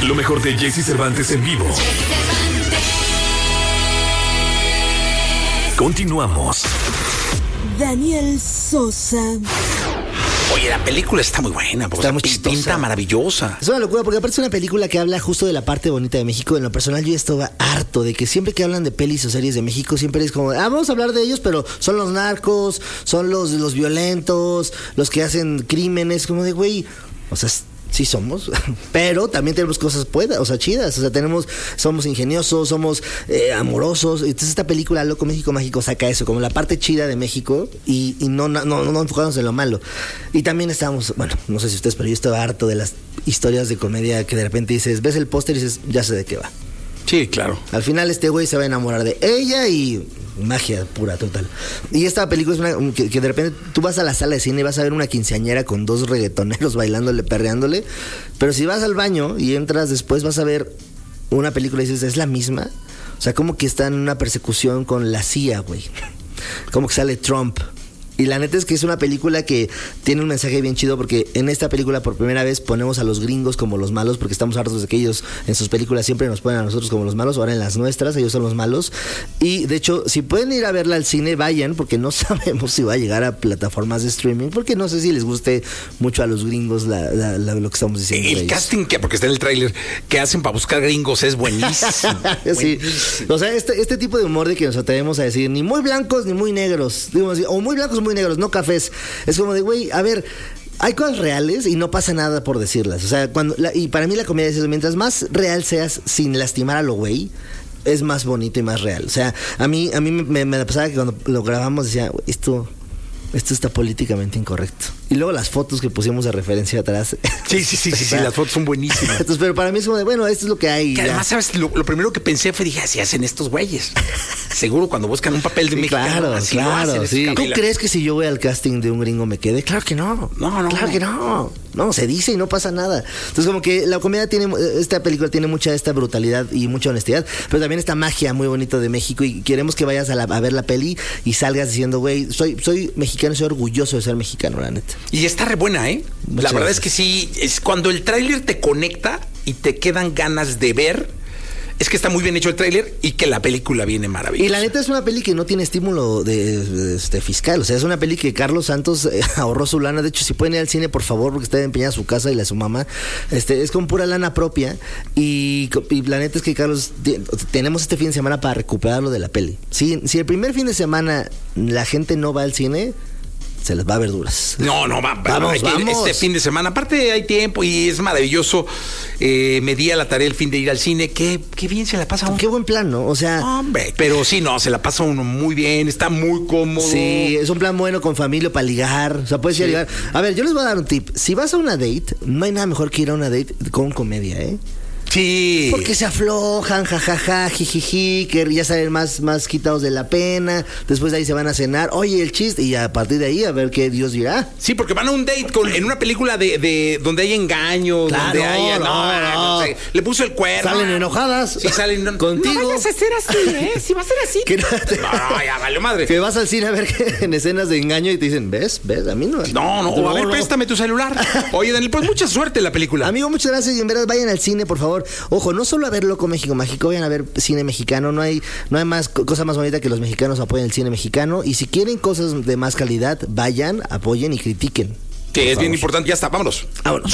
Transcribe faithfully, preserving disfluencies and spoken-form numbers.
Lo mejor de Jesse Cervantes en vivo. Continuamos. Daniel Sosa. Oye, la película está muy buena, porque Está muy pinta chistosa. maravillosa. Es una locura, porque aparte es una película que habla justo de la parte bonita de México. En lo personal yo ya estaba harto de que siempre que hablan de pelis o series de México, siempre es como, ah, vamos a hablar de ellos, pero son los narcos, son los, los violentos, los que hacen crímenes, como de, güey, o sea, sí somos, pero también tenemos cosas buenas, o sea, chidas, o sea, tenemos, somos ingeniosos, somos eh, amorosos. Entonces esta película Loco México Mágico saca eso, como la parte chida de México y, y no, no, no, no enfocarnos en lo malo. Y también estábamos, bueno, no sé si ustedes, pero yo estaba harto de las historias de comedia que de repente dices, ves el póster y dices, ya sé de qué va. Sí, claro. Al final este güey se va a enamorar de ella y magia pura total. Y esta película es una que, que de repente tú vas a la sala de cine y vas a ver una quinceañera con dos reggaetoneros bailándole, perreándole, pero si vas al baño y entras después vas a ver una película y dices, ¿es la misma? O sea, como que está en una persecución con la C I A, güey. Como que sale Trump. Y la neta es que es una película que tiene un mensaje bien chido, porque en esta película por primera vez ponemos a los gringos como los malos, porque estamos hartos de que ellos en sus películas siempre nos ponen a nosotros como los malos. Ahora en las nuestras ellos son los malos. Y de hecho, si pueden ir a verla al cine, vayan, porque no sabemos si va a llegar a plataformas de streaming, porque no sé si les guste mucho a los gringos la, la, la, lo que estamos diciendo. El casting, que porque está en el tráiler, que hacen para buscar gringos es buenísimo. Sí. Buenísimo. O sea, este, este tipo de humor de que nos atrevemos a decir ni muy blancos ni muy negros, digo así, o muy blancos muy negros, no cafés. Es como de, güey, a ver, hay cosas reales y no pasa nada por decirlas. O sea, cuando la, y para mí la comedia es eso, mientras más real seas sin lastimar a lo güey, es más bonito y más real. O sea, a mí a mí me, me pasaba que cuando lo grabamos decía, esto esto está políticamente incorrecto. Y luego las fotos que pusimos de referencia atrás. Sí, sí, sí, sí, sí, las fotos son buenísimas. Entonces, pero para mí es como de, bueno, esto es lo que hay. Que ya. además, ¿sabes? Lo, lo primero que pensé fue, dije, así hacen estos güeyes. Seguro cuando buscan un papel de Sí, mexicano, claro, así lo claro, hacen, sí. es ¿Tú Camila. crees que si yo voy al casting de un gringo me quede? Claro que no. No, no. Claro que no. No, se dice y no pasa nada. Entonces, como que la comedia tiene, esta película tiene mucha esta brutalidad y mucha honestidad, pero también esta magia muy bonita de México, y queremos que vayas a, la, a ver la peli y salgas diciendo, güey, soy, soy mexicano, soy orgulloso de ser mexicano, la neta. Y está re buena, ¿eh? Muchas la verdad gracias. es que sí, es cuando el tráiler te conecta y te quedan ganas de ver, es que está muy bien hecho el tráiler y que la película viene maravillosa. Y la neta es una peli que no tiene estímulo de, de, este, fiscal. O sea, es una peli que Carlos Santos eh, ahorró su lana. De hecho, si pueden ir al cine, por favor, porque está empeñada su casa y la de su mamá. Este, es con pura lana propia. Y, y la neta es que, Carlos, t- tenemos este fin de semana para recuperarlo de la peli. Si, si el primer fin de semana la gente no va al cine, se les va a ver duras. No, no, va, va, Vamos, hay que- vamos. Este fin de semana, aparte hay tiempo y es maravilloso. Eh, me di a la tarea el fin de ir al cine. Qué, qué bien se la pasa uno. Qué buen plan, ¿no? O sea, Hombre, pero sí, no, se la pasa uno muy bien, está muy cómodo. sí, es un plan bueno con familia para ligar. O sea, puedes ir a ligar. A ver, yo les voy a dar un tip. Si vas a una date, no hay nada mejor que ir a una date con comedia, ¿eh? Sí. Porque se aflojan, jajaja, jijiji, que ya salen más, más quitados de la pena. Después de ahí se van a cenar. Oye, el chiste. Y a partir de ahí, a ver qué Dios dirá. Sí, porque van a un date con, en una película de, de donde hay engaños, Claro, donde hay. no, no. no sé, le puso el cuerno. Salen enojadas. Sí, salen. No, Contigo. No vayas a ser así, ¿eh? Si va a ser así. Que no, te- No, no, ya valió madre. que vas al cine a ver que en escenas de engaño y te dicen, ¿ves? ¿Ves? A mí no. No, no, o a ver, no. préstame tu celular. Oye, Daniel, pues mucha suerte en la película. Amigo, muchas gracias y en verdad vayan al cine, por favor. Ojo, no solo a ver Loco México Mágico, vayan a ver cine mexicano. No hay, no hay más cosa más bonita que los mexicanos apoyen el cine mexicano. Y si quieren cosas de más calidad, vayan, apoyen y critiquen. Que es Por bien favor. importante. Ya está, vámonos. Vámonos.